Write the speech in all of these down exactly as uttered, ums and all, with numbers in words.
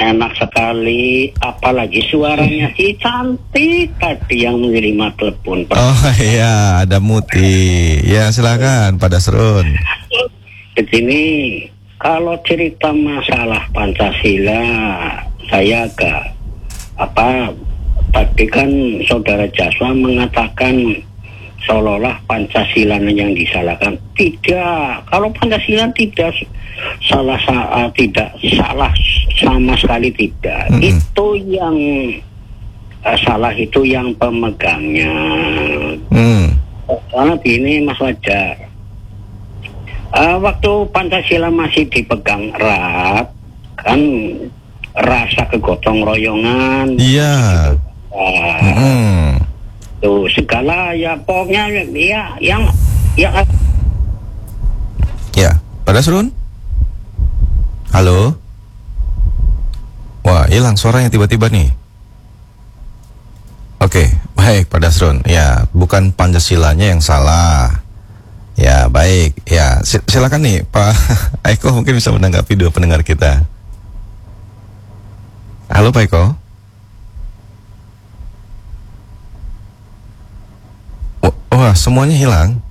enak sekali, apalagi suaranya si cantik tadi yang menerima telepon. Oh iya, ada Muti. Ya silakan Pak Dasrun. Begini, kalau cerita masalah Pancasila, saya agak apa? Tadi kan Saudara Jaswa mengatakan seolah-olah Pancasila yang disalahkan. Tidak, kalau Pancasila tidak salah, salah tidak salah sama sekali tidak. Mm-hmm. Itu yang uh, salah itu yang pemegangnya. Mm. Karena begini Mas Wajar, uh, waktu Pancasila masih dipegang erat, kan rasa kegotong royongan. Iya. Uh, mm. Tuh segala ya pokoknya ya yang ya ya Pak Dasrun. Halo. Wah, hilang suaranya tiba-tiba nih. Oke, baik Pak Dasrun. Ya, bukan Pancasilanya yang salah. Ya, baik. Ya, silakan nih Pak Eko mungkin bisa menanggapi dua pendengar kita. Halo Pak Eko. Wah, semuanya hilang.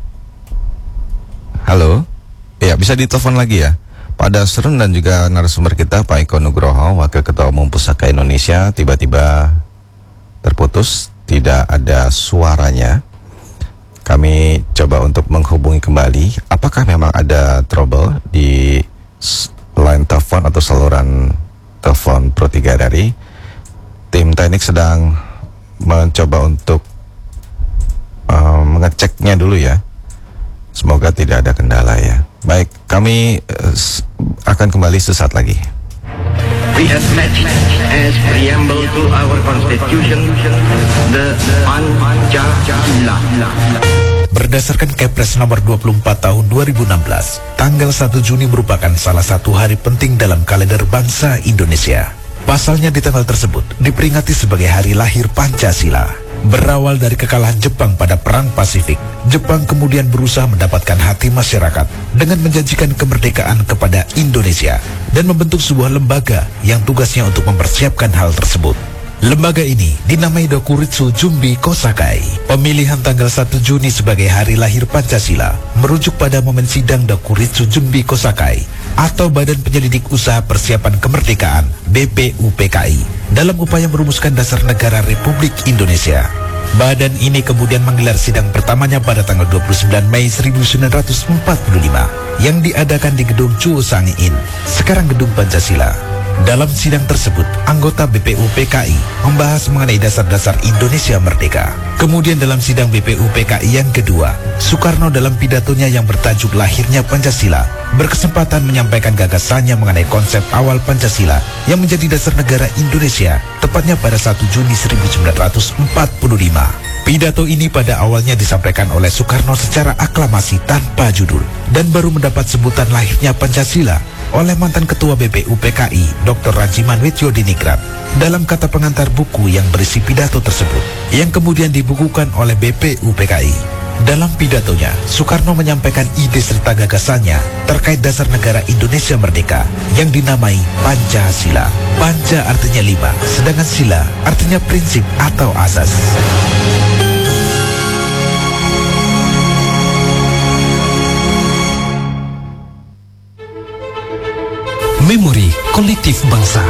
Halo. Ya, bisa ditelepon lagi ya. Pak Dasrun dan juga narasumber kita Pak Eko Nugroho, Wakil Ketua Umum Pusaka Indonesia, tiba-tiba terputus, tidak ada suaranya. Kami coba untuk menghubungi kembali. Apakah memang ada trouble di line telepon atau saluran telepon Pro tiga dari? Tim teknik sedang mencoba untuk uh, mengeceknya dulu ya. Semoga tidak ada kendala ya. Baik, kami uh, akan kembali sesaat lagi. We have met as preamble to our constitution, the Pancasila. Berdasarkan Kepres nomor dua puluh empat tahun dua ribu enam belas, tanggal satu Juni merupakan salah satu hari penting dalam kalender bangsa Indonesia. Pasalnya di tanggal tersebut diperingati sebagai hari lahir Pancasila. Berawal dari kekalahan Jepang pada Perang Pasifik, Jepang kemudian berusaha mendapatkan hati masyarakat dengan menjanjikan kemerdekaan kepada Indonesia dan membentuk sebuah lembaga yang tugasnya untuk mempersiapkan hal tersebut. Lembaga ini dinamai Dokuritsu Jumbi Kosakai. Pemilihan tanggal satu Juni sebagai hari lahir Pancasila merujuk pada momen sidang Dokuritsu Jumbi Kosakai atau Badan Penyelidik Usaha Persiapan Kemerdekaan B P U P K I dalam upaya merumuskan dasar negara Republik Indonesia. Badan ini kemudian menggelar sidang pertamanya pada tanggal dua puluh sembilan Mei seribu sembilan ratus empat puluh lima yang diadakan di Gedung Chuo Sang-in, sekarang Gedung Pancasila. Dalam sidang tersebut, anggota B P U P K I membahas mengenai dasar-dasar Indonesia Merdeka. Kemudian dalam sidang B P U P K I yang kedua, Soekarno dalam pidatonya yang bertajuk Lahirnya Pancasila, berkesempatan menyampaikan gagasannya mengenai konsep awal Pancasila yang menjadi dasar negara Indonesia, tepatnya pada satu Juni seribu sembilan ratus empat puluh lima. Pidato ini pada awalnya disampaikan oleh Soekarno secara aklamasi tanpa judul dan baru mendapat sebutan lahirnya Pancasila oleh mantan Ketua B P U P K I Doktor Rajiman Widyodiningrat dalam kata pengantar buku yang berisi pidato tersebut yang kemudian dibukukan oleh B P U P K I. Dalam pidatonya, Soekarno menyampaikan ide serta gagasannya terkait dasar negara Indonesia Merdeka yang dinamai Pancasila. Panca artinya lima, sedangkan sila artinya prinsip atau asas. Memori kolektif bangsa.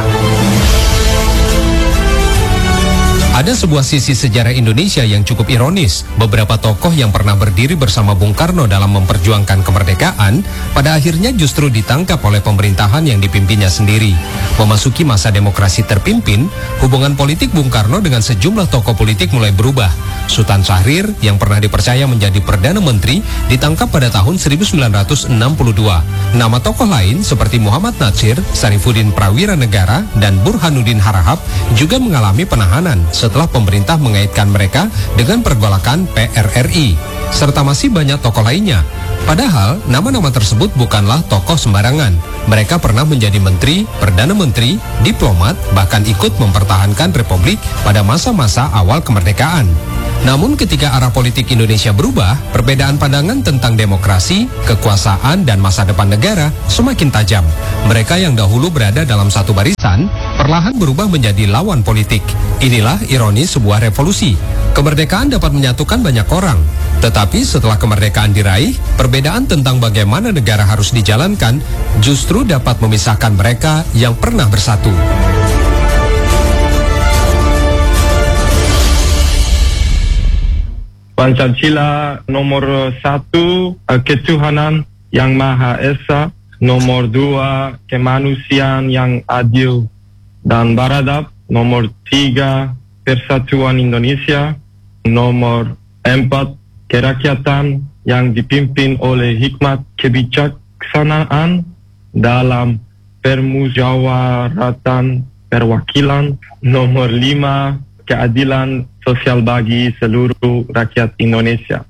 Ada sebuah sisi sejarah Indonesia yang cukup ironis. Beberapa tokoh yang pernah berdiri bersama Bung Karno dalam memperjuangkan kemerdekaan, pada akhirnya justru ditangkap oleh pemerintahan yang dipimpinnya sendiri. Memasuki masa demokrasi terpimpin, hubungan politik Bung Karno dengan sejumlah tokoh politik mulai berubah. Sultan Syahrir yang pernah dipercaya menjadi Perdana Menteri ditangkap pada tahun seribu sembilan ratus enam puluh dua. Nama tokoh lain seperti Muhammad Natsir, Sarifuddin Prawira Negara, dan Burhanuddin Harahap juga mengalami penahanan setelah pemerintah mengaitkan mereka dengan pergolakan P R R I, serta masih banyak tokoh lainnya. Padahal, nama-nama tersebut bukanlah tokoh sembarangan. Mereka pernah menjadi menteri, perdana menteri, diplomat, bahkan ikut mempertahankan republik pada masa-masa awal kemerdekaan. Namun ketika arah politik Indonesia berubah, perbedaan pandangan tentang demokrasi, kekuasaan, dan masa depan negara semakin tajam. Mereka yang dahulu berada dalam satu barisan, perlahan berubah menjadi lawan politik. Inilah ironi sebuah revolusi. Kemerdekaan dapat menyatukan banyak orang, tetapi setelah kemerdekaan diraih, perbedaan tentang bagaimana negara harus dijalankan justru dapat memisahkan mereka yang pernah bersatu. Pancasila nomor satu, ketuhanan yang Maha Esa. Nomor dua, kemanusiaan yang adil dan beradab. Nomor tiga, persatuan Indonesia. Nomor empat, kerakyatan yang dipimpin oleh hikmat kebijaksanaan dalam permusyawaratan perwakilan. Nomor lima, keadilan sosial bagi seluruh rakyat Indonesia.